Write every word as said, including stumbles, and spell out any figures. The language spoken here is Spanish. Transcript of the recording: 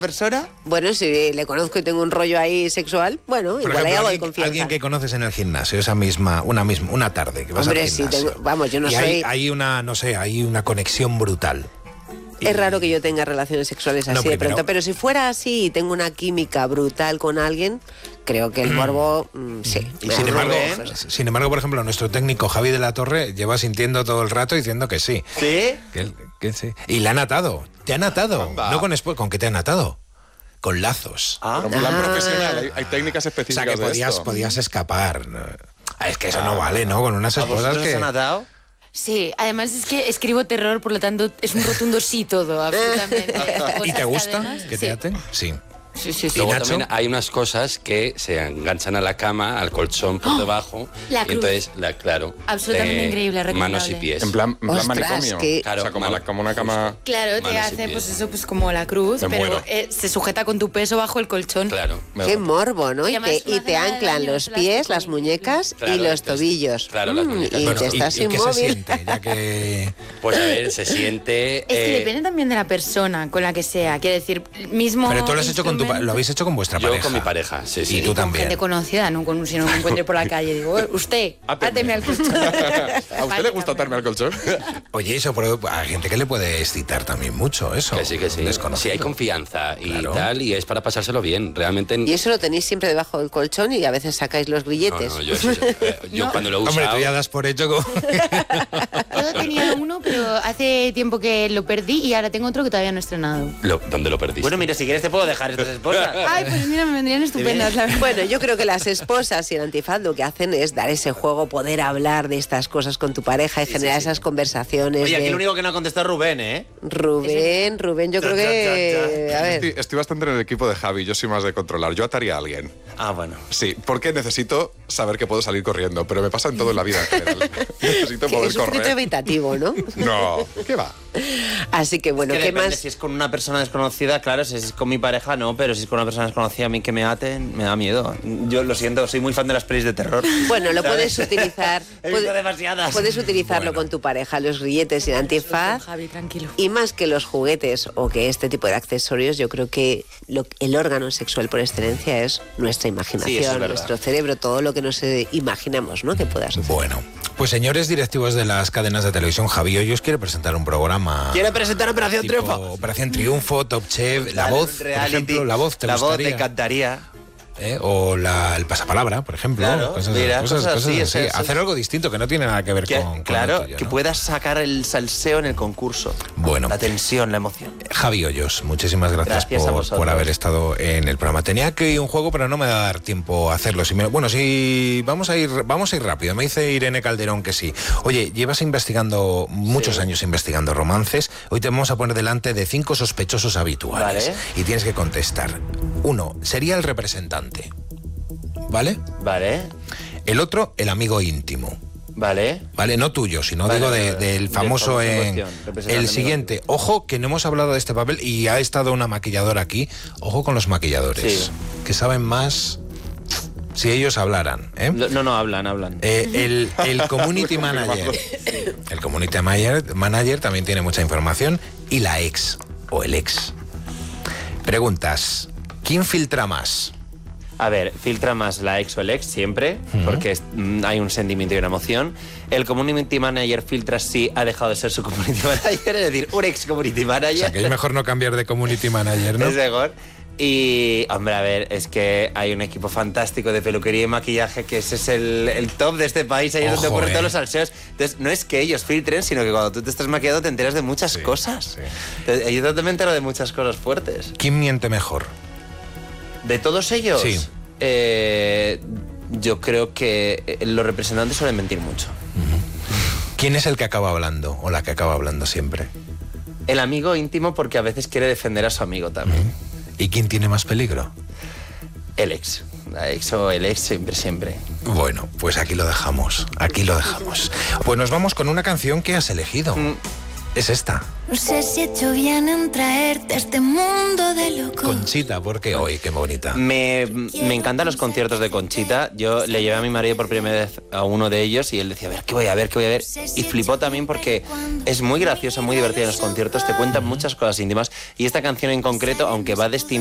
persona? Bueno, si le conozco y tengo un rollo ahí sexual, bueno, Por igual ejemplo, hay algo de alguien, confianza. alguien que conoces en el gimnasio, esa misma, una misma, una tarde que vas Hombre, al sí, gimnasio. tengo, vamos, yo no y soy... hay, hay una, no sé, hay una conexión brutal. Es raro que yo tenga relaciones sexuales así No, de primero- pronto, pero si fuera así y tengo una química brutal con alguien, creo que el morbo, mm, sí. Y me sin da embargo, morbo. sin embargo, por ejemplo, nuestro técnico Javi de la Torre lleva sintiendo todo el rato diciendo que sí. ¿Sí? Que, él- que sí. Y le han atado. Te han atado. Anda. No con espo- ¿con qué te han atado? Con lazos. Ah, Pero en plan Ah. profesional, hay, hay técnicas O sea, específicas que de podías, esto. podías escapar. ¿no? Ah, es que eso no vale, ¿no? Con unas ¿a esposas vosotros os que... han atado? Sí, además es que escribo terror, por lo tanto es un rotundo sí todo, absolutamente. ¿Y te gusta Cadenas, que sí. te aten? Sí. Sí, sí, sí. ¿Y Luego Nacho? también hay unas cosas que se enganchan a la cama, al colchón por debajo. La y cruz. entonces, la, claro. Absolutamente de increíble, recomendable. Manos y pies. En plan, en plan Ostras, manicomio. que- Claro, o sea, como, mano- la- como una cama... Claro, te Manos y hace pies. pues eso, pues como la cruz, Me pero muero. eh, se sujeta con tu peso bajo el colchón. Claro. Me Qué da- morbo, ¿no? Y Y además te, no y hace te nada de anclan daño, los es pies, plástico las y- muñecas Claro, y los entonces, tobillos. claro, las Mm, muñecas. y Bueno, te ¿y, estás y qué se inmóvil. siente? Ya que... Pues a ver, se siente. Es que eh, depende también de la persona con la que sea. Quiero decir, mismo. Pero tú lo has hecho con tu pa- lo habéis hecho con vuestra Yo pareja. con mi pareja, sí, sí. Y tú con también. gente conocida, no con si no me encuentro por la calle. Digo, usted, Áteme. áteme al colchón. ¿A usted le gusta atarme al colchón? Oye, eso por, hay gente que le puede excitar también mucho, eso. Que sí, que sí. Desconocido. Si hay confianza y Claro. tal, y es para pasárselo bien. Realmente. Y eso lo tenéis siempre debajo del colchón y a veces sacáis los No, grilletes. no, yo, eso- eh, yo No. cuando lo he Hombre, usado. tú ya das por hecho como... Yo tenía uno, pero hace tiempo que lo perdí y ahora tengo otro que todavía no he estrenado. Lo- ¿Dónde lo perdiste? Bueno, mira, si quieres te puedo dejar estas esposas. Ay, pues mira, me vendrían estupendas, la verdad. Bueno, yo creo que las esposas y el antifaz lo que hacen es dar ese juego, poder hablar de estas cosas con tu pareja y generar esas conversaciones. Oye, aquí de- el único que no ha contestado es Rubén, ¿eh? Rubén, Rubén, yo creo Ya, ya, que... ya, A ver, Estoy, estoy bastante en el equipo de Javi, yo soy más de controlar. Yo ataría a alguien. Ah, bueno. Sí, porque necesito saber que puedo salir corriendo, pero me pasa en todo en la vida en general. Necesito que poder es un poquito correr. evitativo, ¿no? No, ¿qué va? Así que bueno, Es que ¿qué depende, más? si es con una persona desconocida, claro, si es con mi pareja, no, pero si es con una persona desconocida, a mí que me aten, me da miedo. Yo lo siento, soy muy fan de las pelis de terror. Bueno, lo ¿Sabes? puedes utilizar. He visto puede- demasiadas. Puedes utilizarlo Bueno. con tu pareja, los grilletes y el antifaz. Javi, tranquilo. Y más que los juguetes o que este tipo de accesorios, yo creo que lo- el órgano sexual por excelencia es nuestra Sí, imaginación, eso es verdad. nuestro cerebro, todo lo que nos eh, imaginamos, ¿no? Que pueda suceder. Bueno, pues señores directivos de las cadenas de televisión, Javi hoy os quiere presentar un programa... ¿Quiere presentar Operación tipo Triunfo? Operación Triunfo, Top Chef, La Dale, Voz, un por reality. ejemplo, La Voz, ¿te La voz, gustaría? te encantaría. ¿Eh? O la, el pasapalabra, por ejemplo. Claro, cosas, mira, cosas- cosas cosas así, así. eso- eso- Hacer algo distinto que no tiene nada que ver Que- con, con claro, lo tuyo, que ¿no? puedas sacar el salseo en el concurso. Bueno. La tensión, la emoción. Javi Hoyos, muchísimas gracias, Gracias a por, vosotros. por haber estado en el programa. Tenía que ir un juego, pero no me va a dar tiempo a hacerlo. Si me- bueno, sí, vamos a ir, vamos a ir rápido. Me dice Irene Calderón que sí. Oye, llevas investigando muchos Sí. años investigando romances. Hoy te vamos a poner delante de cinco sospechosos habituales Vale. y tienes que contestar. Uno sería el representante, ¿vale? Vale, El otro, el amigo íntimo. vale. Vale, no tuyo, sino Vale, digo vale, de- vale. del Del famoso famoso en en... cuestión, representante, El amigo. siguiente, ojo que no hemos hablado de este papel y ha estado una maquilladora aquí. Ojo con los maquilladores, Sí. que saben más si ellos hablaran. ¿eh? Lo- No, no, hablan, hablan. Eh, el, el community manager. El community manager, manager también tiene mucha información. Y la ex o el ex. Preguntas, ¿quién filtra más? A ver, filtra más la ex o el ex siempre, porque es- mm, hay un sentimiento y una emoción. El community manager filtra si ha dejado de ser su community manager, es decir, un ex community O manager. sea, que es mejor no cambiar de community manager, ¿no? Es mejor. Y, hombre, a ver, es que hay un equipo fantástico de peluquería y maquillaje que ese es el, el top de este país, ahí es donde Ojo, ocurren eh. todos los salseos. Entonces, no es que ellos filtren, sino que cuando tú te estás maquillando te enteras de muchas Sí, cosas. sí. Entonces, yo también me entero de muchas cosas fuertes. ¿Quién miente mejor? ¿De todos ellos? Sí. Eh, yo creo que eh, los representantes suelen mentir mucho. ¿Quién es el que acaba hablando o la que acaba hablando siempre? El amigo íntimo porque a veces quiere defender a su amigo también. ¿Y quién tiene más peligro? El ex. La ex o el ex siempre, siempre. Bueno, pues aquí lo dejamos, aquí lo dejamos. Pues nos vamos con una canción que has elegido. Mm. es esta. No sé si he hecho bien en traerte a este mundo de locos. Conchita, ¿por qué hoy? Qué bonita. Me, me encantan los conciertos de Conchita. Yo le llevé a mi marido por primera vez a uno de ellos y él decía, a ver, ¿qué voy a ver? ¿Qué voy a ver? Y flipó también porque es muy graciosa, muy divertida en los conciertos, te cuentan muchas cosas íntimas y esta canción en concreto, aunque va destinada